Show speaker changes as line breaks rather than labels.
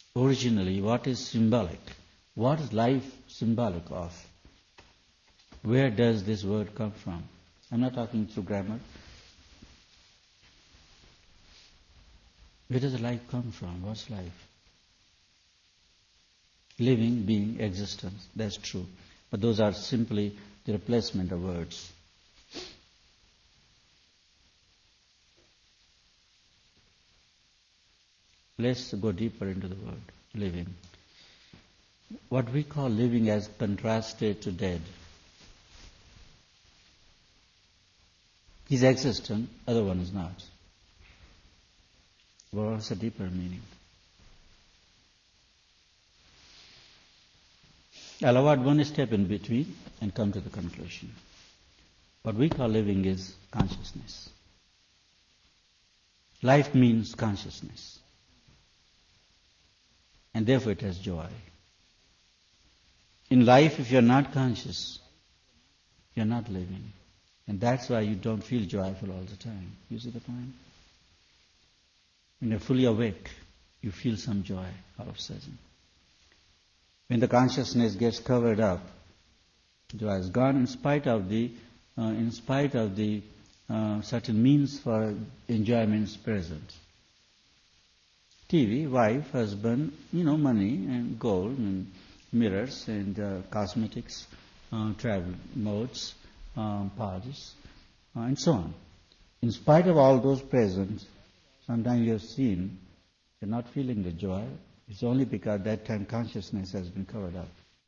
originally what is symbolic? What is life symbolic of? Where does this word come from? I'm not talking through grammar. Where does life come from? What's life? Living, being, existence. That's true. But those are simply the replacement of words. Let's go deeper into the word, living. What we call living as contrasted to dead. He's existent, other one is not. What's a deeper meaning? I'll avoid one step in between and come to the conclusion. What we call living is consciousness. Life means consciousness. And therefore it has joy. In life, if you're not conscious, you're not living. And that's why you don't feel joyful all the time. You see the point? When you're fully awake, you feel some joy all of a sudden. When the consciousness gets covered up, joy is gone in spite of the certain means for enjoyment's present. TV, wife, husband, money and gold and mirrors and cosmetics, travel modes, parties, and so on. In spite of all those presents, sometimes you have seen you're not feeling the joy. It's only because that time consciousness has been covered up.